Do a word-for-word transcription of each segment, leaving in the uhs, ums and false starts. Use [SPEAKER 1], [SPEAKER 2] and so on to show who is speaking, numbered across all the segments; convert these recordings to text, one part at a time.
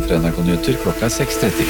[SPEAKER 1] fra N R K Nyheter klokka er seks tretti.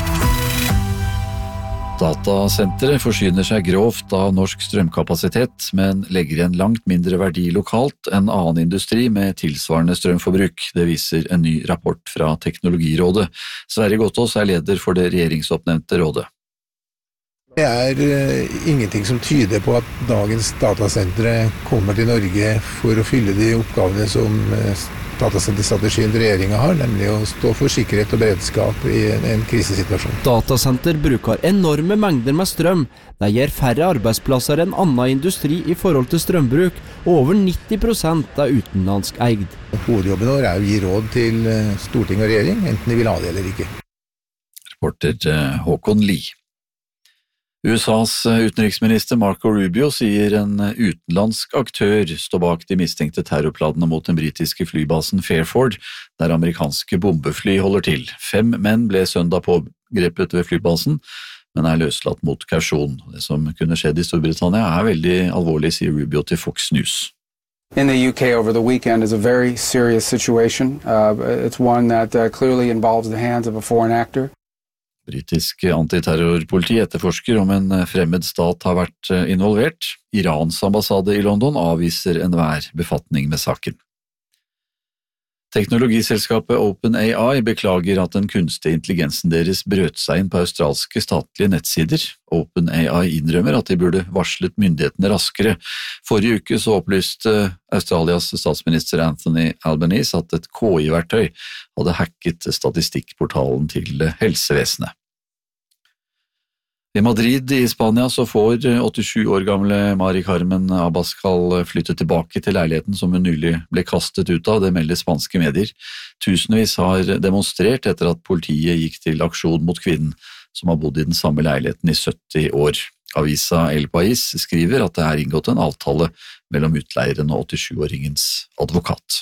[SPEAKER 1] Datasenteret forsyner seg grovt av norsk strømkapasitet, men legger igjen langt mindre verdi lokalt enn annen industri med tilsvarende strømforbruk. Det viser en ny rapport fra Teknologirådet. Sverre Gottaas er leder for det regjeringsoppnevnte rådet.
[SPEAKER 2] Det er uh, ingenting som tyder på at dagens datasentre kommer til Norge for å fylle de oppgavene som uh, datasenterstrategien regjeringen har, nemlig å stå for sikkerhet og beredskap i en, en krisesituasjon.
[SPEAKER 3] Datasenter bruker enorme mengder med strøm. Det gir færre arbeidsplasser enn annen industri i forhold til strømbruk, og over nitti prosent er utenlandsk eid.
[SPEAKER 2] Hovedjobben vår er å gi råd til uh, storting og regjering, enten de vil ha det eller ikke.
[SPEAKER 1] Reporter uh, Håkon Lie. U S A's utenriksminister Marco Rubio sier en utenlandsk aktør står bak de mistenkte terrorplanene mot den britiske flybasen Fairford, der amerikanske bombefly holder til. Fem menn ble søndag pågrepet ved flybasen, men er løslatt mot kausjon. Det som kunne skjedd i Storbritannia er veldig alvorlig, sier Rubio til Fox News.
[SPEAKER 4] In the U K over the weekend is a very serious situation. Uh, it's one that uh, clearly involves the hands of a foreign actor.
[SPEAKER 1] Britisk antiterrorpoliti etterforsker om en fremmed stat har vært involvert. Irans ambassade i London avviser enhver befatning med saken. Teknologiselskapet OpenAI beklager at den kunstige intelligensen deres brøt seg inn på australske statlige nettsider. OpenAI innrømmer at de burde varslet myndighetene raskere. Forrige uke så opplyste Australias statsminister Anthony Albanese at et K I-verktøy hadde hacket statistikkportalen til helsevesenet. I Madrid i Spania så får åttisju år gamle Mari Carmen Abascal flytte tilbake til leiligheten som hun nylig ble kastet ut av, det melder spanske medier. Tusenvis har demonstrert etter at politiet gikk til aksjon mot kvinnen som har bodd i den samme leiligheten i sytti år. Avisa El País skriver at det er inngått en avtale mellom utleieren og åttisjuåringens advokat.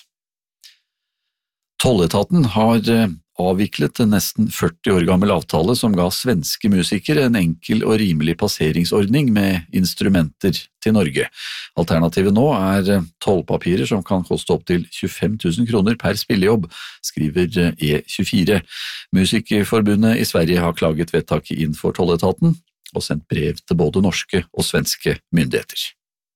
[SPEAKER 1] Tolletaten har avviklet en nesten førti år gammel avtale som ga svenske musikere en enkel og rimelig passeringsordning med instrumenter til Norge. Alternativet nå er tollpapirer som kan koste opp til tjuefem tusen kroner per spillejobb, skriver E tjuefire. Musikerforbundet i Sverige har klaget vedtaket inn for tolletaten og sendt brev til både norske og svenske myndigheter.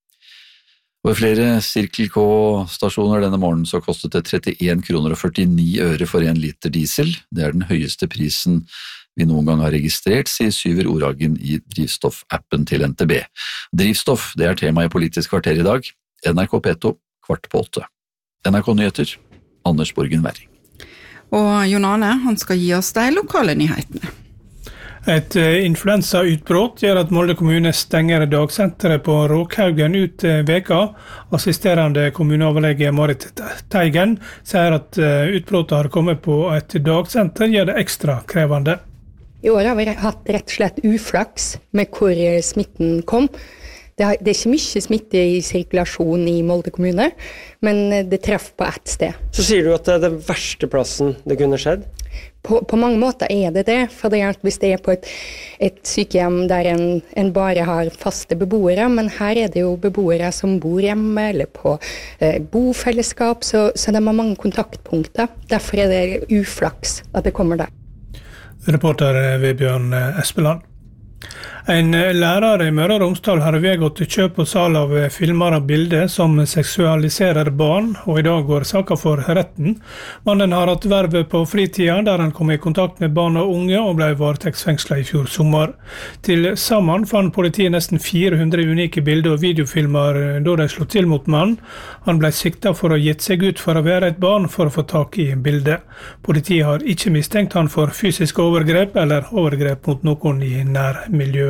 [SPEAKER 1] Ved flere Circle K-stasjoner denne morgenen så kostet det trettien kroner og førtini øre for en liter diesel. Det er den høyeste prisen vi noen gang har registrert, sier Syver Oragen i drivstoffappen til N T B. Drivstoff, det er tema i Politisk kvarter i dag. N R K P to, kvart på åtte. N R K Nyheter, Anders Borgen Werring.
[SPEAKER 5] Og Jon Arne, han skal gi oss de lokale nyhetene.
[SPEAKER 6] Et influensautbrudd gjør at Molde kommune stenger dagsenteret på Råkhaugen ut veka. Assisterende kommuneoverlege Marit Teigen sier at utbruddet har kommet på et dagsenter, gjør det ekstra krevende.
[SPEAKER 7] I år har vi hatt rett og slett uflaks med hvor smitten kom. Det er ikke mye smitte i sirkulasjon i Molde kommune, men det treffer på ett sted.
[SPEAKER 8] Så sier du at det er den verste plassen det kunne skjedd?
[SPEAKER 7] På, på mange måter er det det, for det er hvis det er på et, et sykehjem der en, en bare har faste beboere, men her er det jo beboere som bor hjemme eller på eh, bofellesskap, så, så de har mange kontaktpunkter. Derfor er det uflaks at det kommer der.
[SPEAKER 6] Reporter Vebjørn Espeland. En lærer i Møre og Romsdal har vedgått kjøp og salg av filmer og bilder som seksualiserer barn, og i dag går saken for retten. Mannen har hatt verv på fritida, der han kom i kontakt med barn og unge og ble varetektsfengslet i fjor sommer. Til sammen fant politiet nesten fire hundre unike bilder og videofilmer da de slo til mot mannen. Han ble siktet for å ha gitt seg ut for å være et barn for å få tak i bildet. Politiet har ikke mistenkt han for fysiske overgrep eller overgrep mot noen i nærmiljøet.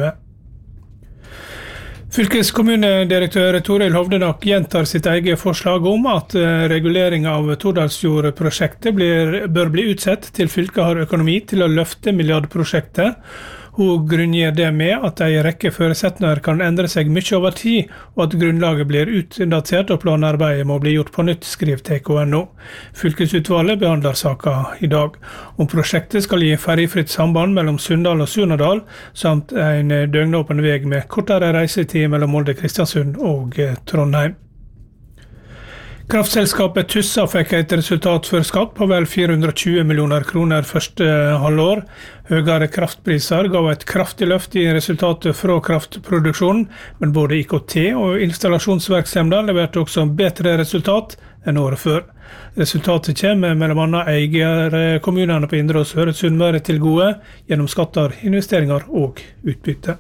[SPEAKER 6] Fylkeskommunedirektør Toril Hovdenak gjentar sitt eget forslag om at regulering av Tordalsfjord-prosjektet blir, bør bli utsett til fylket har økonomi til å løfte milliardprosjektet. Hun grunngir det med at en rekke forutsetninger kan endre seg mye over tid, og at grunnlaget blir utdatert og planarbeidet må bli gjort på nytt, skriver T K N O. Fylkesutvalget behandler saken i dag. Om prosjektet skal gi ferjefritt samband mellom Sunndal og Surnadal, samt en døgnåpen vei med kortere reisetid mellom Molde, Kristiansund og Trondheim. Kraftselskapet Tussa fikk et resultat før skatt på vel fire hundre og tjue millioner kroner første halvår. Høyere kraftpriser gav et kraftig løft i resultatet fra kraftproduksjonen, men både I K T og installasjonsvirksomheter leverte også bedre resultat enn året før. Resultatet kommer mellom annet eier-kommunene på Indre og Søre Sunnmøre til gode gjennom skatter, investeringer og utbytte.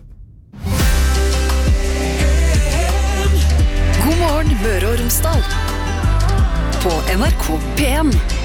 [SPEAKER 9] God morgen, Møre og Romsdal. På N R K P en.